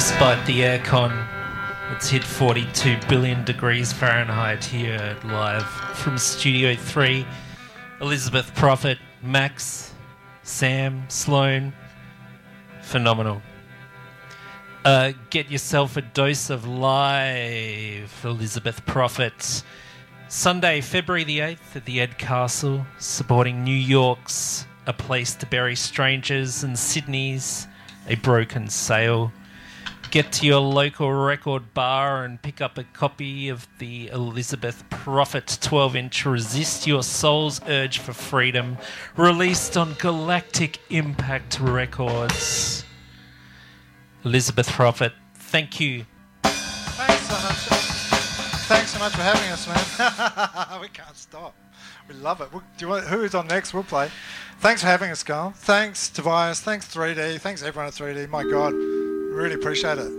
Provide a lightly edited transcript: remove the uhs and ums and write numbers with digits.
Despite the aircon, it's hit 42 billion degrees Fahrenheit here live from Studio 3. Elizabeth Prophet, Max, Sam, Sloan. Phenomenal. Get yourself a dose of live Elizabeth Prophet. Sunday, February the 8th at the Ed Castle, supporting New York's A Place to Bury Strangers and Sydney's A Broken Sail. Get to your local record bar and pick up a copy of the Elizabeth Prophet 12-inch Resist Your Soul's Urge for Freedom, released on Galactic Impact Records. Elizabeth Prophet, thank you. Thanks so much. Thanks so much for having us, man. We can't stop. We love it. Who's on next? We'll play. Thanks for having us, Carl. Thanks, Tobias. Thanks, 3D. Thanks, everyone at 3D. My God, really appreciate it.